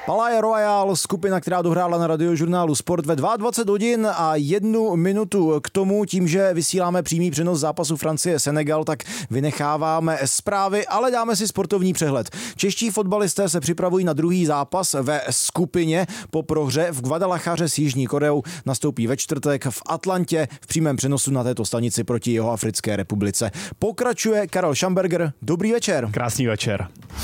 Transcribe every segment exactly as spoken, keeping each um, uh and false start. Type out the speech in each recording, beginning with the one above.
Palais Royal, skupina, která dohrála na Radiožurnálu Sport ve dvacet dva hodin a jednu minutu k tomu, tím, že vysíláme přímý přenos zápasu Francie-Senegal, tak vynecháváme zprávy, ale dáme si sportovní přehled. Čeští fotbalisté se připravují na druhý zápas ve skupině. Po prohře v Guadalajaře s Jižní Koreou nastoupí ve čtvrtek v Atlantě v přímém přenosu na této stanici proti Jihoafrické republice. Pokračuje Karel Schamberger. Dobrý večer. Krásný večer.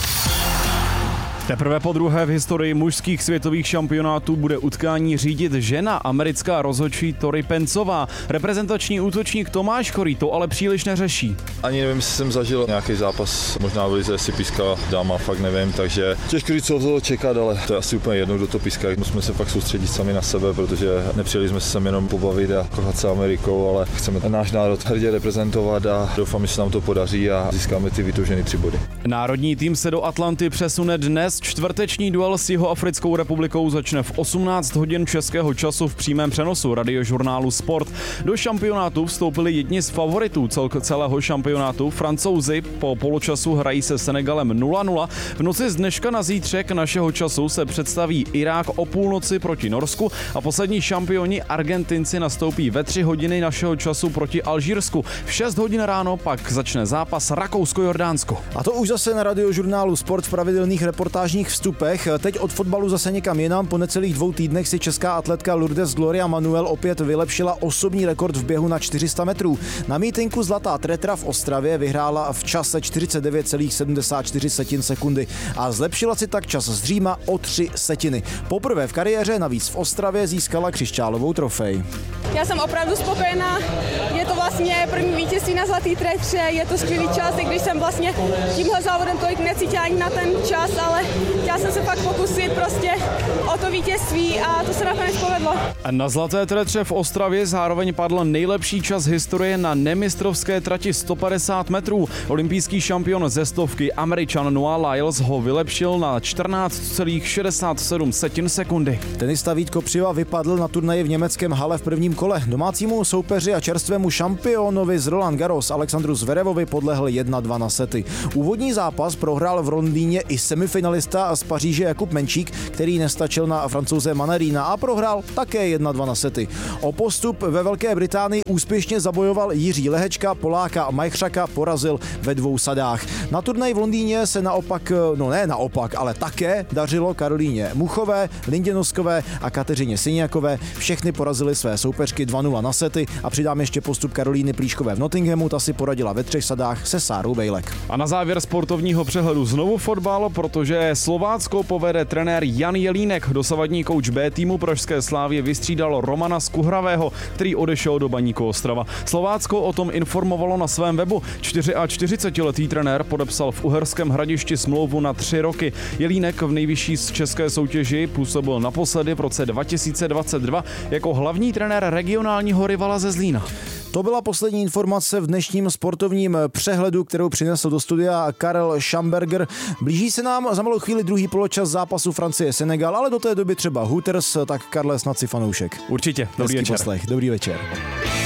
Teprve po druhé v historii mužských světových šampionátů bude utkání řídit žena, americká rozhodčí Tori Pencová. Reprezentační útočník Tomáš Korý to ale příliš neřeší. Ani nevím, jestli jsem zažil nějaký zápas, možná v lize si pískala dáma, fakt nevím, takže těžko říct, co toho čekat, ale to je asi úplně jedno, kdo to píská. Musíme se fakt soustředit sami na sebe, protože nepřijeli jsme se sem jenom pobavit a kochat se Amerikou, ale chceme náš národ hrdě reprezentovat a doufám, že se nám to podaří a získáme ty vytoužené tři body. Národní tým se do Atlanty přesune dnes. Čtvrteční duel s Jihoafrickou republikou začne v osmnáct hodin českého času v přímém přenosu Radiožurnálu Sport. Do šampionátu vstoupili jedni z favoritů celého šampionátu. Francouzi po poločasu hrají se Senegalem nula nula. V noci z dneška na zítřek našeho času se představí Irák o půlnoci proti Norsku a poslední šampioni Argentinci nastoupí ve tři hodiny našeho času proti Alžírsku. V šest hodin ráno pak začne zápas Rakousko-Jordánsko. A to už zase na Radiožurnálu Sport v pravidelných reportážních vstupech. Teď od fotbalu zase někam jinam. Po necelých dvou týdnech si česká atletka Lourdes Gloria Manuel opět vylepšila osobní rekord v běhu na čtyři sta metrů. Na mítinku Zlatá tretra v Ostravě vyhrála v čase čtyřicet devět celá sedmdesát čtyři sekundy a zlepšila si tak čas z Říma o tři setiny. Poprvé v kariéře navíc v Ostravě získala křišťálovou trofej. Já jsem opravdu spokojená. Je to vlastně první vítězství na Zlatý tretře, je to skvělý čas, i když jsem vlastně tímhle závodem tolik necítila ani na ten čas, ale chtěla jsem se fakt pokusit prostě o to vítězství a to se nakonec povedlo. Na Zlaté tretře v Ostravě zároveň padl nejlepší čas historie na nemistrovské trati sto padesát metrů. Olympijský šampion ze stovky Američan Noah Lyles ho vylepšil na čtrnáct celá šedesát sedm sekundy. Tenista Vít Kopřiva vypadl na turnaji v německém Halle v prvním kole. Domácímu soupeři a čerstvému šampionovi z Roland Garros Alexandru Zverevovi podlehl jedna dva na sety. Úvodní zápas prohrál v Londýně i semifinalista z Paříže Jakub Menčík, který nestačil na Francouze Manerína a prohrál také jedna dva na sety. O postup ve Velké Británii úspěšně zabojoval Jiří Lehečka, Poláka Majchřaka porazil ve dvou sadách. Na turnaji v Londýně se naopak, no ne naopak, ale také dařilo Karolíně Muchové, Lindě Noskové a Kateřině Syniakové. Všechny porazili své soupeřky dva nula na sety a přidám ještě postup Karolíny Plíškové v Nottinghamu, ta si poradila ve třech sadách se Sárou Bejlek. A na závěr sportovního přehledu znovu fotbal, protože Slovácko povede trenér Jan Jelínek. Dosavadní kouč B týmu pražské Slávie vystřídal Romana Skuhravého, který odešel do Baníku Ostrava. Slovácko o tom informovalo na svém webu. čtyřicetičtyřletý trenér podepsal v Uherském Hradišti smlouvu na tři roky. Jelínek v nejvyšší české soutěži působil naposledy v roce dva tisíce dvacet dva jako hlavní trenér regionálního rivala ze Zlína. To byla poslední informace v dnešním sportovním přehledu, kterou přinesl do studia Karel Schamberger. Blíží se nám za malou chvíli druhý poločas zápasu Francie-Senegal, ale do té doby třeba Hooters, tak Karle, snad si fanoušek. Určitě, dobrý Hezký večer. Poslech. Dobrý večer.